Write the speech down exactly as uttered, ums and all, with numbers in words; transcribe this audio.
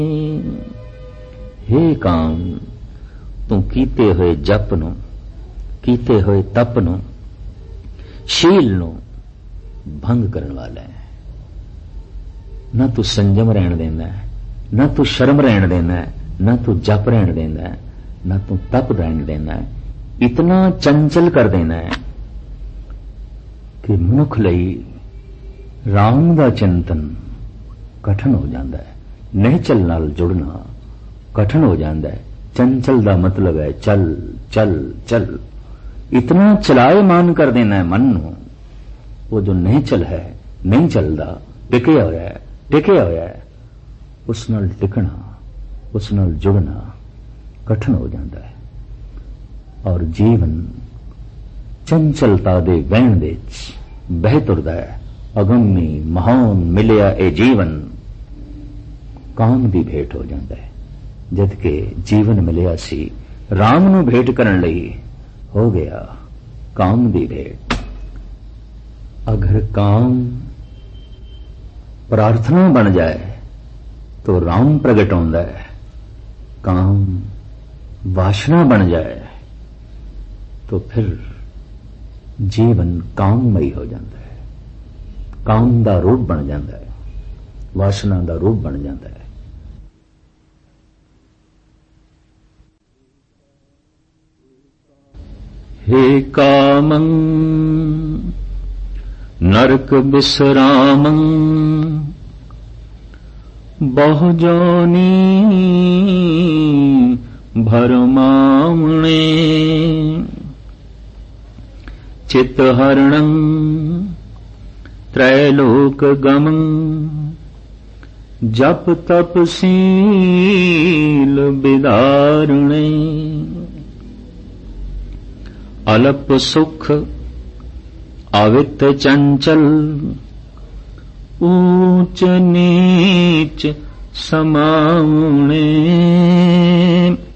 हे काम, तू कीते होए जप नूं, कीते होए तप नूं, शील नूं भंग करन वाला है। ना तू संजम रहन देंदा है, ना तू शर्म रहन देंदा है, ना तू जप रहन देंदा है, ना तू तप रहन देंदा है। इतना चंचल कर देना है कि मनुख लई राम दा चिंतन कठिन हो जाता है, निहचल नाल जुड़ना कठिन हो जाता है। चंचल दा मतलब है चल चल चल, इतना चलायमान कर देना है मन नूं, वो जो निहचल है, नहीं चलता, टिकिया होया है, टिकिया होया है, उस नाल टिकना, उस नाल जुड़ना कठिन हो जाता है। और जीवन चंचलता दे वहण दे बह तुरदा है। अगम्मी महान मिलिया ए जीवन काम दी भेंट हो जाता है। जद के जीवन मिलिया सी राम नूं भेंट करन लई हो गया काम दी भेंट। अगर काम प्रार्थना बन जाए तो राम प्रगट होता है, काम वासना बन जाए तो फिर जीवन काममयी हो जाता है, काम दा रूप बन जाता है, वासना दा रूप बन जाता है। हे कामं नरक विश्रामं बहु जोनी भरमामणे चित्तहरणं त्रैलोक गमं जप तप शील विदारणे अलप सुख अवित चंचल ऊंच नीच समावणे